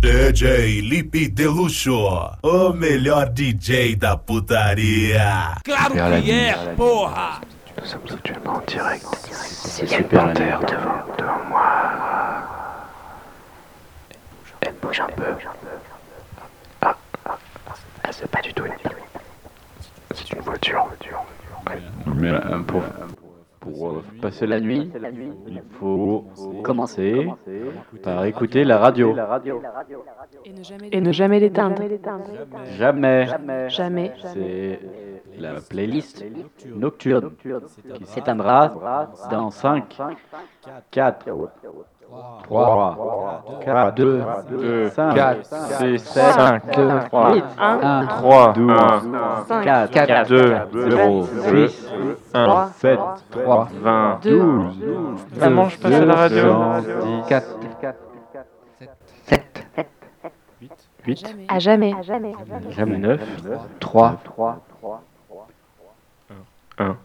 DJ Lipe de Luxo, o melhor DJ da putaria. Claro que é, porra! Nous sommes actuellement en direct. C'est super panthère devant moi. Elle bouge un peu. Ah, c'est pas du tout une pile. C'est une voiture. Mais pour passer la nuit, il faut commencer par écouter la radio. Et ne jamais l'éteindre. Jamais. Jamais. C'est la playlist nocturne qui s'éteindra dans 5, 4, 3, 4, 2, 5, 6, 7, 8, 1, 3, 12, 4, 2, 0, 6, 1, 7, 3, 20, 12, Maman, je passe à la radio. 4, 7, 8, À jamais. jamais 9, 3, 1.